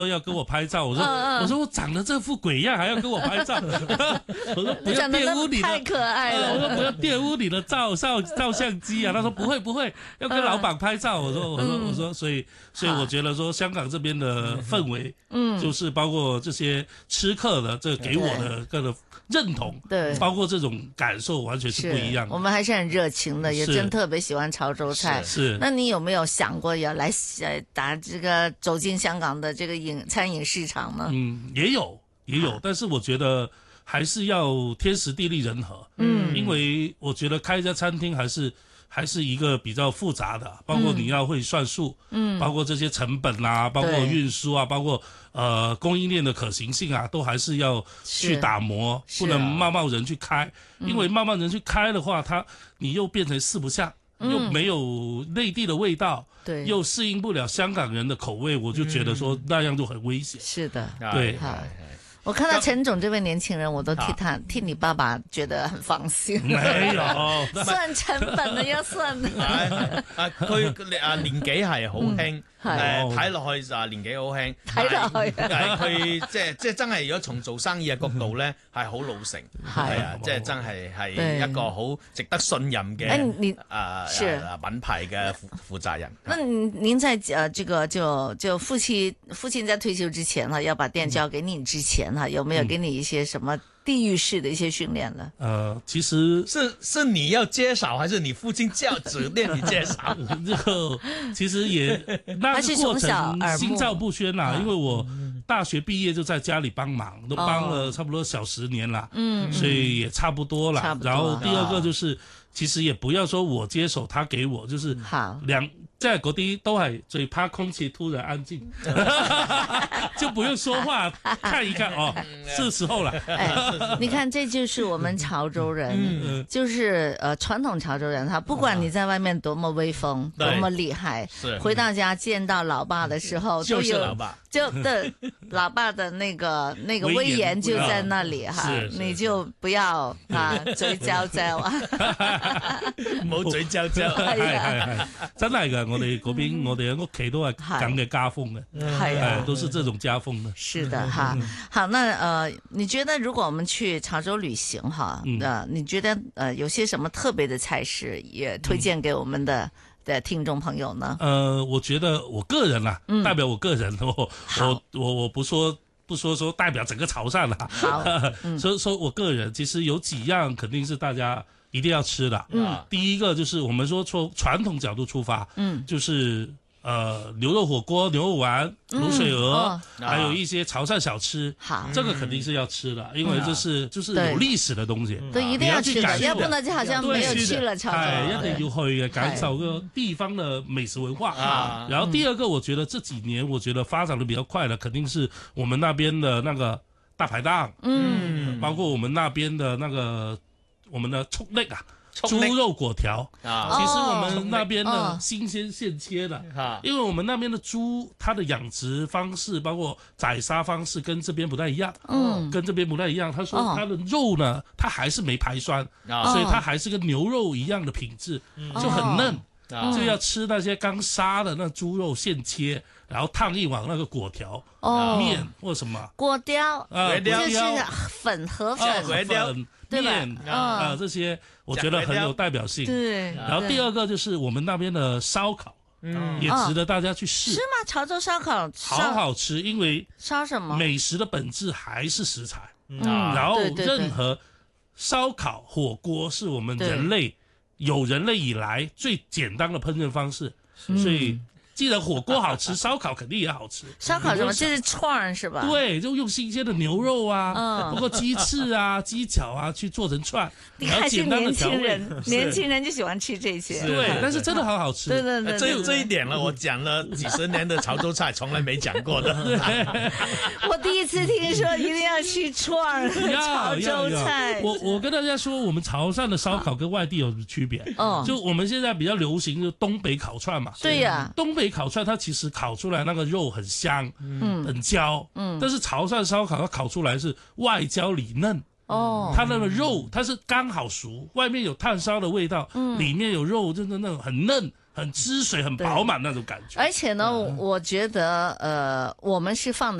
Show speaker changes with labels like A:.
A: 要跟我拍照，我说我长得这副鬼样还要跟我拍照，我说不要玷污你的，
B: 太可爱了，
A: 我说不要玷污你的照相机啊，他说不会，要跟老板拍照，我说，所以我觉得说香港这边的氛围，就是包括这些吃客的这给我的各个认同，
B: 对，
A: 包括这种感受完全是不一样的。
B: 我们还是很热情的，也真特别喜欢潮州菜。
A: 是，
B: 那你有没有想过要来打这个走进香港的这个餐饮市场呢？
A: 也有，但是我觉得还是要天时地利人和。因为我觉得开一家餐厅还是一个比较复杂的，包括你要会算数，包括这些成本啊，包括运输啊，包括供应链的可行性啊，都还是要去打磨，不能贸然去开，因为贸然去开的话，你又变成四不像，又没有内地的味道，
B: 对，
A: 又适应不了香港人的口味，我就觉得说那样就很危险。
B: 是的，
A: 对。
B: 我看到陳總這位年輕人，我都替你爸爸覺得很放心。
A: 沒有
B: 算成本的要算。
C: 佢年紀係好輕，睇落去就年紀好輕，
B: 睇落去。
C: 佢即係真係如果從做生意嘅角度咧，係好老成，係啊，即係真係一個好值得信任嘅品牌嘅負責人。
B: 那您在這個就父親在退休之前哈，要把店交給你之前哈，有沒有給你一些什麼地獄式的一些訓練呢？
A: 其實
C: 是你要介紹，還是你父親指令你介紹？
A: 其實也那個過程心照不宣啦，因為我大學畢業就在家裡幫忙，都幫了差不多小10年啦，所以也差不多啦。然後第二個就是其實也不要說我接手他給我，就是即係嗰啲都係最怕空氣突然安靜，就不用說話，看一看哦，是時候了。
B: 你看，這就是我們潮州人，就是傳統潮州人，他不管你在外面多麼威風，多麼厲害，回到家見到老爸的時候，
C: 就是老爸，
B: 對老爸的那個威嚴就在那裡哈，你就不要嘴嚼嚼啊，
C: 冇嘴嚼嚼，
A: 係真係㗎。我哋嗰邊，我哋喺屋企都係咁嘅家風嘅，係都是這種家風的。
B: 是的哈，好，那你覺得如果我們去潮州旅行哈，你覺得有些什麼特別的菜式也推薦給我們的聽眾朋友呢？
A: 我覺得我個人啦，代表我個人，我不說代表整個潮汕啦，
B: 好，
A: 所以說我個人其實有幾樣肯定是大家一定要吃的。第一個就是我們說從傳統角度出發，就是牛肉火鍋、牛肉丸、滷水鵝，還有一些潮汕小吃，這個肯定是要吃的，因為就是有歷史的東西，
B: 對，一定要吃的，要不然就好像沒有去了潮州。
A: 一定要去嘅，感受個地方的美食文化。然後第二個，我覺得這幾年我覺得發展的比較快的，肯定是我們那邊的那個大排檔，包括我們那邊的那個我們的速力啊。豬肉粿條，其實我們那邊的新鮮現切的，因為我們那邊的豬，它的養殖方式包括宰殺方式跟這邊不太一樣，跟這邊不太一樣。他說它的肉呢，它還是沒排酸，所以它還是跟牛肉一樣的品質，就很嫩，就要吃那些剛殺的那豬肉現切，然後燙一碗那個粿條麵或什麼
B: 粿條，就是粉河粉。
A: 面這些我覺得很有代表性。
B: 對，
A: 然後第二個就是我們那邊的燒烤，也值得大家去試。
B: 是嗎？潮州燒烤
A: 好好吃，因為
B: 燒什麼？
A: 美食的本質還是食材。然後任何燒烤火鍋是我們有人類以來最簡單的烹飪方式，所以既然火鍋好吃，燒烤肯定也好吃。
B: 燒烤什麼？這是串是吧？
A: 對，就用新鮮的牛肉啊，包括雞翅啊、雞腳啊去做成串。
B: 你還是年輕人，年輕人就喜歡吃這些。
A: 對，但是真的好好吃。
B: 對對對，
C: 這一點呢，我講了幾十年的潮州菜，從來沒講過的。
B: 我第一次聽說一定要吃串潮州菜。
A: 我跟大家說，我們潮汕的燒烤跟外地有什麼區別？就我們現在比較流行就東北烤串嘛。
B: 對呀，
A: 東北烤串它其實烤出來那個肉很香，很焦，但是潮汕燒烤它烤出來是外焦裡嫩，它那個肉它是剛好熟，外面有炭燒的味道，裡面有肉，真的那種很嫩， 很汁水、很饱满那种感觉。
B: 而且呢，我觉得我们是放